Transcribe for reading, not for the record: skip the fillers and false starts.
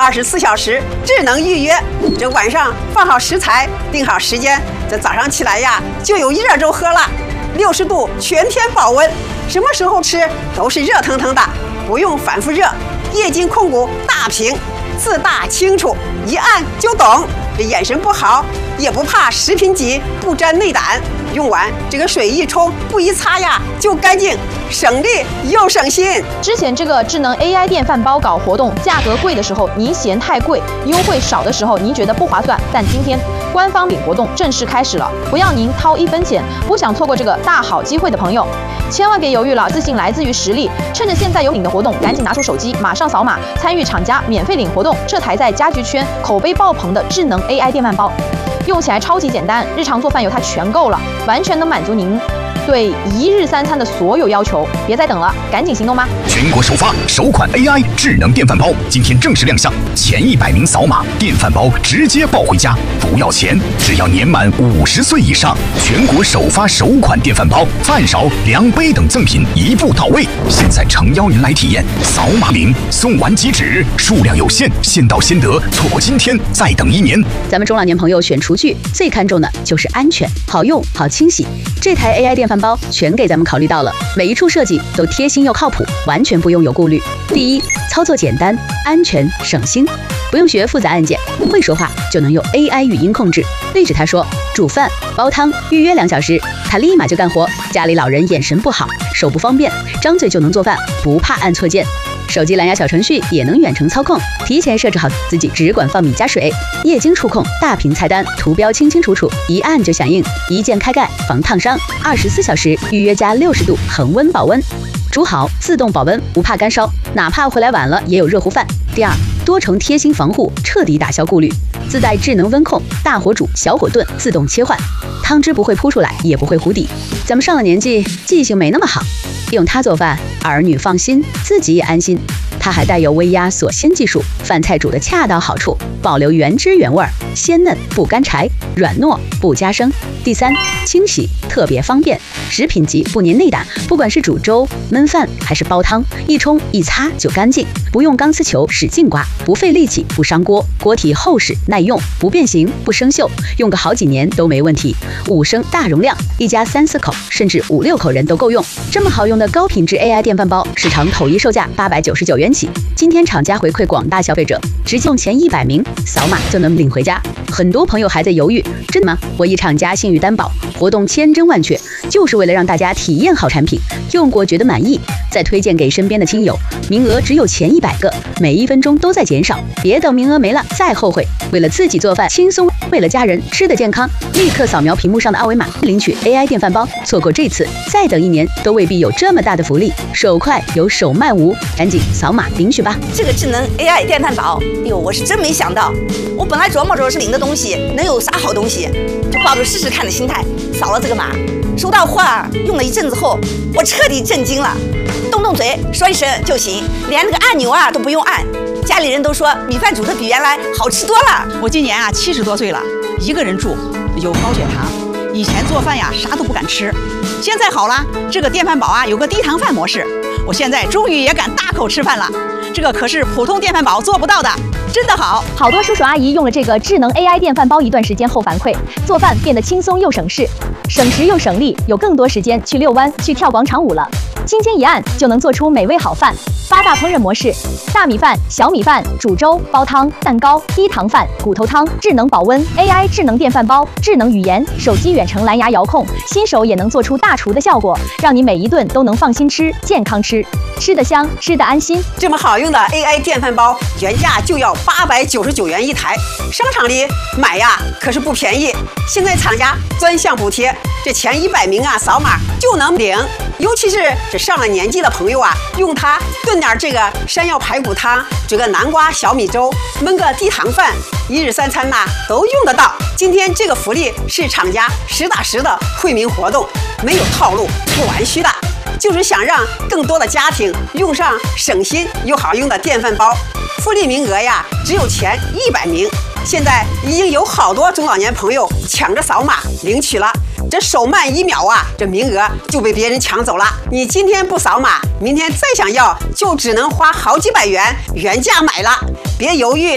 24小时智能预约。这晚上放好食材，定好时间，这早上起来呀就有热粥喝了。60度全天保温，什么时候吃都是热腾腾的，不用反复热。液晶控股大屏，字大清楚，一按就懂。这眼神不好也不怕食品级不沾内胆，用完这个水一冲，不一擦呀就干净，省力又省心。 之前这个智能 AI 电饭煲搞活动，价格贵的时候您嫌太贵，优惠少的时候您觉得不划算。但今天官方领活动正式开始了，不要您掏1分钱。不想错过这个大好机会的朋友，千万别犹豫了，自信来自于实力。趁着现在有领的活动，赶紧拿出手机，马上扫码参与厂家免费领活动。这台在家居圈口碑爆棚的智能 AI 电饭煲，用起来超级简单，日常做饭有它全够了，完全能满足您对1日3餐的所有要求。别再等了，赶紧行动吧！ 全国首发首款 AI 智能电饭煲，今天正式亮相，前100名扫码，电饭煲直接抱回家，不要钱，只要年满50岁以上。全国首发首款电饭煲，饭勺、量杯等赠品一步到位。现在诚邀您来体验，扫码领，送完即止，数量有限，先到先得，错过今天再等1年。 咱们中老年朋友选厨具最看重的就是安全、好用、好清洗。这台 AI 电饭煲全给咱们考虑到了，每一处设计都贴心又靠谱，完全不用有顾虑。第一，操作简单，安全省心，不用学复杂按键，会说话就能用 AI 语音控制。对着它说煮饭、煲汤，预约2小时，它立马就干活。家里老人眼神不好，手不方便，张嘴就能做饭，不怕按错键。手机蓝牙小程序也能远程操控，提前设置好自己只管放米加水。液晶触控，大屏菜单，图标清清楚楚，一按就响应，一键开盖防烫伤，24小时预约加60度恒温保温。煮好自动保温，不怕干烧，哪怕回来晚了也有热乎饭。第二，多重贴心防护，彻底打消顾虑，自带智能温控，大火煮、小火炖自动切换，汤汁不会扑出来，也不会糊底。咱们上了年纪，记性没那么好，用它做饭，儿女放心，自己也安心。它还带有微压锁鲜技术，饭菜煮得恰到好处，保留原汁原味，鲜嫩不干柴，软糯不加生。第三，清洗特别方便，食品级不粘内胆，不管是煮粥、焖饭还是煲汤，一冲一擦就干净，不用钢丝球使劲刮，不费力气不伤锅，锅体厚实耐用，不变形不生锈，用个好几年都没问题。5升大容量，一家3、4口甚至5、6口人都够用。这么好用的高品质 AI 电饭煲，市场统一售价899元起。今天厂家回馈广大消费者，直接用前100名扫码就能领回家。很多朋友还在犹豫，真的吗？我以厂家信誉担保，活动千真万确，就是为了让大家体验好产品，用过觉得满意，再推荐给身边的亲友。名额只有前100个，每1分钟都在减少，别等名额没了再后悔。为了自己做饭轻松，为了家人吃得健康，立刻扫描屏幕上的二维码领取 AI 电饭煲。错过这次，再等1年都未必有这么大的福利。手快有手慢无，赶紧扫码领取吧！ 这个智能 AI 电饭煲，哎呦，我是真没想到，我本来琢磨着是领的东西能有啥好东西，就抱着试试看的心态扫了这个码。收到货用了一阵子后，我彻底震惊了，动动嘴说一声就行，连那个按钮都不用按。家里人都说米饭煮的比原来好吃多了。 我今年70多岁了，一个人住，有高血糖，以前做饭啥都不敢吃，现在好了，这个电饭煲有个低糖饭模式，我现在终于也敢大口吃饭了。这个可是普通电饭煲做不到的，真的好。 好多叔叔阿姨用了这个智能 AI 电饭煲一段时间后反馈，做饭变得轻松又省事，省时又省力，有更多时间去遛弯、去跳广场舞了。轻轻一按就能做出美味好饭。8大烹饪模式：大米饭、小米饭、煮粥、煲汤、蛋糕、低糖饭、骨头汤。智能保温 AI 智能电饭煲，智能语言，手机远程蓝牙遥控，新手也能做出大厨的效果，让你每一顿都能放心吃、健康吃，吃得香，吃得安心。 这么好用的 AI 电饭煲，原价就要899元一台，商场里买可是不便宜。现在厂家专项补贴，这前100名扫码就能领。尤其是这上了年纪的朋友用它炖点这个山药排骨汤，这个南瓜小米粥，焖个低糖饭，1日3餐都用得到。今天这个福利是厂家实打实的惠民活动，没有套路，不玩虚的，就是想让更多的家庭用上省心又好用的电饭煲。福利名额只有前100名，现在已经有好多中老年朋友抢着扫码领取了。这手慢1秒这名额就被别人抢走了。你今天不扫码，明天再想要就只能花好几百元原价买了。别犹豫，